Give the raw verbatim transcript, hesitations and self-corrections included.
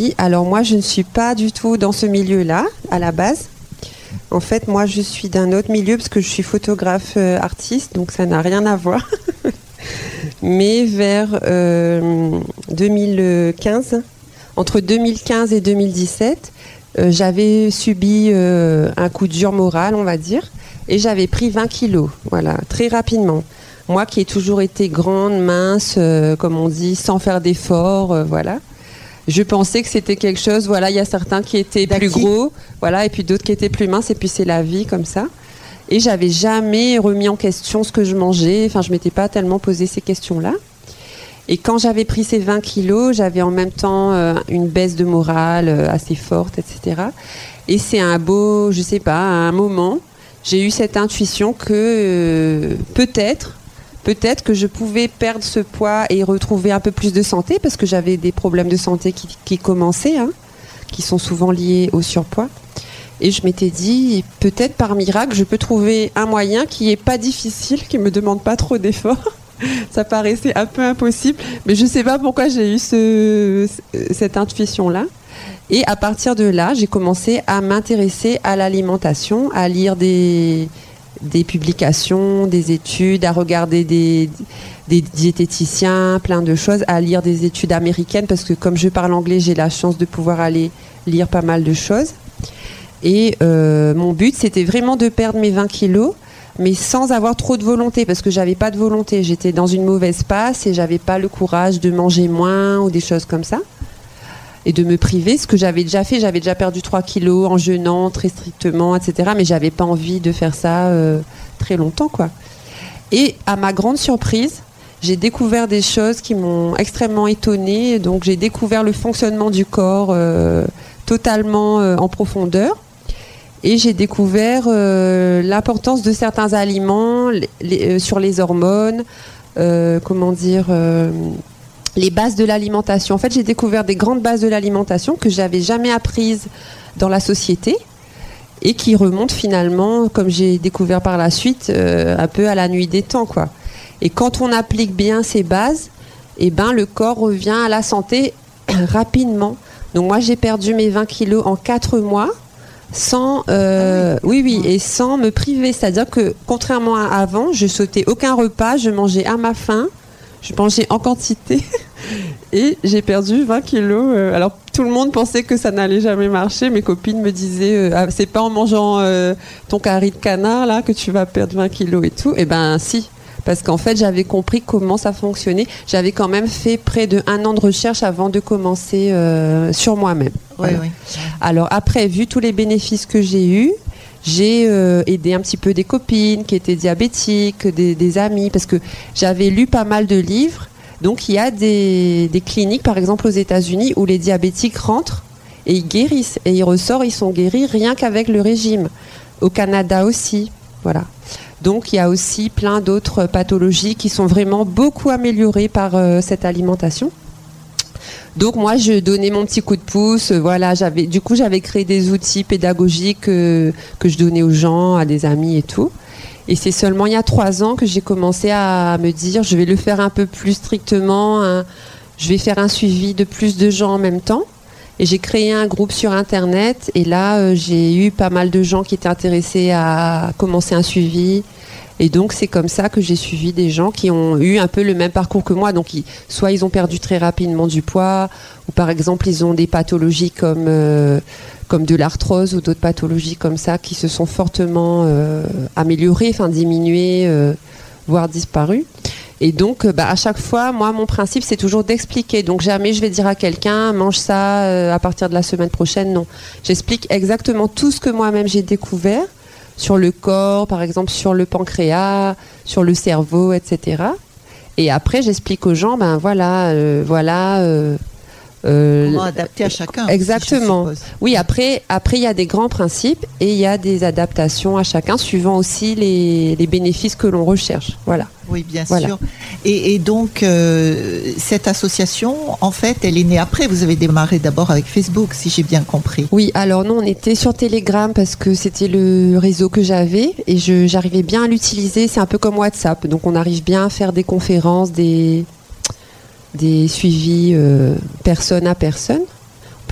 Oui, alors moi je ne suis pas du tout dans ce milieu-là à la base. En fait, moi je suis d'un autre milieu parce que je suis photographe euh, artiste, donc ça n'a rien à voir. Mais vers euh, deux mille quinze, entre deux mille quinze et deux mille dix-sept, euh, j'avais subi euh, un coup dur moral, on va dire, et j'avais pris vingt kilos, voilà, très rapidement. Moi qui ai toujours été grande, mince, euh, comme on dit, sans faire d'efforts, euh, voilà. Je pensais que c'était quelque chose, voilà, il y a certains qui étaient plus gros, voilà, et puis d'autres qui étaient plus minces, et puis c'est la vie comme ça. Et j'avais jamais remis en question ce que je mangeais, enfin je m'étais pas tellement posé ces questions-là. Et quand j'avais pris ces vingt kilos, j'avais en même temps euh, une baisse de morale euh, assez forte, et cetera. Et c'est un beau, je sais pas, à un moment, j'ai eu cette intuition que euh, peut-être, peut-être que je pouvais perdre ce poids et retrouver un peu plus de santé, parce que j'avais des problèmes de santé qui, qui commençaient, hein, qui sont souvent liés au surpoids. Et je m'étais dit, peut-être par miracle, je peux trouver un moyen qui n'est pas difficile, qui ne me demande pas trop d'efforts. Ça paraissait un peu impossible, mais je ne sais pas pourquoi j'ai eu ce, cette intuition-là. Et à partir de là, j'ai commencé à m'intéresser à l'alimentation, à lire des, des publications, des études, à regarder des, des diététiciens, plein de choses, à lire des études américaines, parce que comme je parle anglais, j'ai la chance de pouvoir aller lire pas mal de choses. Et euh, mon but, c'était vraiment de perdre mes vingt kilos, mais sans avoir trop de volonté, parce que j'avais pas de volonté. J'étais dans une mauvaise passe et j'avais pas le courage de manger moins ou des choses comme ça. Et de me priver, ce que j'avais déjà fait. J'avais déjà perdu trois kilos en jeûnant très strictement, et cetera. Mais j'avais pas envie de faire ça euh, très longtemps, quoi. Et à ma grande surprise, j'ai découvert des choses qui m'ont extrêmement étonnée. Donc j'ai découvert le fonctionnement du corps euh, totalement euh, en profondeur. Et j'ai découvert euh, l'importance de certains aliments les, les, euh, sur les hormones, euh, comment dire, euh, les bases de l'alimentation. En fait, j'ai découvert des grandes bases de l'alimentation que j'avais jamais apprises dans la société et qui remontent finalement, comme j'ai découvert par la suite, euh, un peu à la nuit des temps, quoi. Et quand on applique bien ces bases, eh ben, le corps revient à la santé rapidement. Donc moi, j'ai perdu mes vingt kilos en quatre mois. Sans, euh, ah oui. oui, oui, et sans me priver. C'est-à-dire que, contrairement à avant, je sautais aucun repas, je mangeais à ma faim, je mangeais en quantité, et j'ai perdu vingt kilos. Euh, alors, tout le monde pensait que ça n'allait jamais marcher. Mes copines me disaient, euh, ah, c'est pas en mangeant euh, ton curry de canard, là, que tu vas perdre vingt kilos et tout. Eh ben, si. Parce qu'en fait, j'avais compris comment ça fonctionnait. J'avais quand même fait près de un an de recherche avant de commencer euh, sur moi-même. Oui, voilà. oui. Alors après, vu tous les bénéfices que j'ai eus, j'ai euh, aidé un petit peu des copines qui étaient diabétiques, des, des amis, parce que j'avais lu pas mal de livres. Donc il y a des, des cliniques, par exemple aux États-Unis, où les diabétiques rentrent et ils guérissent. Et ils ressortent, ils sont guéris rien qu'avec le régime. Au Canada aussi, voilà. Donc il y a aussi plein d'autres pathologies qui sont vraiment beaucoup améliorées par euh, cette alimentation. Donc moi je donnais mon petit coup de pouce, euh, voilà, j'avais du coup j'avais créé des outils pédagogiques euh, que je donnais aux gens, à des amis et tout. Et c'est seulement il y a trois ans que j'ai commencé à me dire je vais le faire un peu plus strictement, hein, je vais faire un suivi de plus de gens en même temps. Et j'ai créé un groupe sur Internet et là, euh, j'ai eu pas mal de gens qui étaient intéressés à commencer un suivi. Et donc, c'est comme ça que j'ai suivi des gens qui ont eu un peu le même parcours que moi. Donc, ils, soit ils ont perdu très rapidement du poids, ou par exemple, ils ont des pathologies comme, euh, comme de l'arthrose ou d'autres pathologies comme ça qui se sont fortement euh, améliorées, enfin diminuées, euh, voire disparues. Et donc, bah, à chaque fois, moi, mon principe, c'est toujours d'expliquer. Donc, jamais je vais dire à quelqu'un, mange ça euh, à partir de la semaine prochaine. Non. J'explique exactement tout ce que moi-même j'ai découvert sur le corps, par exemple, sur le pancréas, sur le cerveau, et cetera. Et après, j'explique aux gens, ben voilà, euh, voilà. Euh, Euh, Comment adapter à chacun. Exactement. Aussi, oui, après, après il y a des grands principes et il y a des adaptations à chacun suivant aussi les, les bénéfices que l'on recherche. Voilà. Oui, bien voilà. sûr. Et, et donc, euh, cette association, en fait, elle est née après. Vous avez démarré d'abord avec Facebook, si j'ai bien compris. Oui, alors nous, on était sur Telegram parce que c'était le réseau que j'avais et je, j'arrivais bien à l'utiliser. C'est un peu comme WhatsApp. Donc, on arrive bien à faire des conférences, des... des suivis euh, personne à personne.